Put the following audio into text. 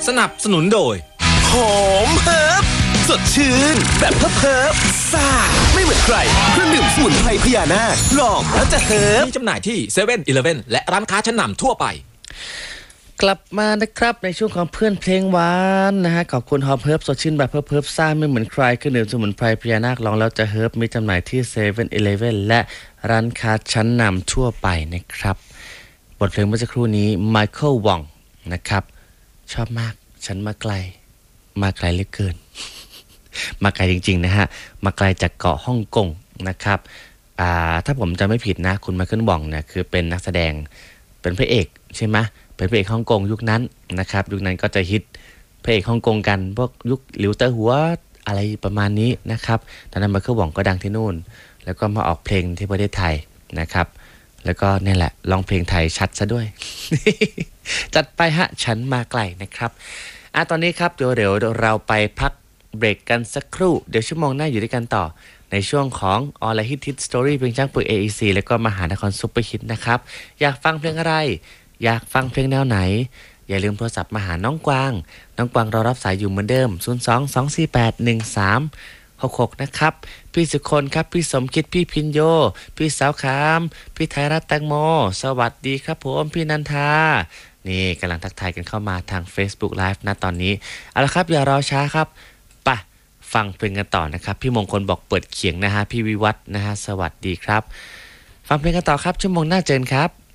สนับสนุนโดยหอมเฮิร์บสดชื่นแบบเฮิร์บซ่าไม่เหมือนใครเครื่องดื่มสมุนไพรพญานาคลองแล้วจะเฮิร์บมีจำหน่ายที่7-Eleven และร้านค้าชั้นนำทั่วไปกลับมานะครับในช่วงของเพื่อนเพลงหวานนะฮะขอบคุณฮอปเฮิร์บสดชื่นแบบเฮิร์บซ่าไม่เหมือนใครเครื่องดื่มสมุนไพรพญานาคลองแล้วจะเฮิร์บมีจำหน่ายที่7-Eleven และร้านค้าชั้นนำทั่วไปนะครับบทเพลงเมื่อสักครู่นี้ไมเคิลวองนะครับชอบมากฉันมาไกลเหลือเกิน มาไกลจริงๆนะฮะมาไกลจากเกาะฮ่องกงนะครับถ้าผมจำไม่ผิดนะคุณไมเคิลวองเนี่ยคือเป็นนักแสดงเป็นพระเอกใช่ไหมเป็นพระเอกฮ่องกงยุคนั้นนะครับยุคนั้นก็จะฮิตพระเอกฮ่องกงกันพวกยุคหลิวเตอร์หัวอะไรประมาณนี้นะครับตอนนั้นไมเคิลวองก็ดังที่นู่นแล้วก็มาออกเพลงที่ประเทศไทยนะครับแล้วก็นี่แหละร้องเพลงไทยชัดซะด้วย จัดไปฮะฉันมาไกลนะครับตอนนี้ครับเดี๋ยวเราไปพักเบรกกันสักครู่เดี๋ยวชั่วโมงหน้าอยู่ด้วยกันต่อในช่วงของออลฮิตฮิตสตอรี่เพลงจ้างปุย AEC แล้วก็มหานครซุปเปอร์ฮิตนะครับอยากฟังเพลงอะไรอยากฟังเพลงแนวไหนอย่าลืมโทรศัพท์มาหาน้องกวางรอรับสายอยู่เหมือนเดิม02-248-1366นะครับพี่สุคนครับพี่สมคิดพี่พินโยพี่สาวขามพี่ไทยรัตน์แตงโมสวัสดีครับผมพี่นันทานี่กำลังทักทายกันเข้ามาทาง Facebook Live นะตอนนี้เอาละครับอย่ารอช้าครับไปฟังเพลงกันต่อนะครับพี่มงคลบอกเปิดเขียงนะฮะพี่วิวัฒน์นะฮะสวัสดีครับฟังเพลงกันต่อครับชั่วโมงหน้าเจอกันครับ